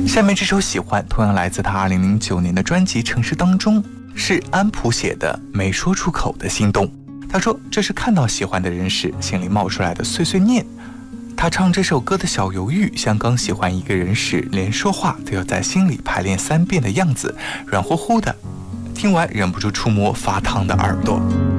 下面这首《喜欢》同样来自他2009年的专辑《城市》当中，是安普写的没说出口的心动。他说这是看到喜欢的人时心里冒出来的碎碎念。他唱这首歌的小犹豫，像刚喜欢一个人时连说话都要在心里排练3遍的样子，软乎乎的，听完忍不住触摸发烫的耳朵。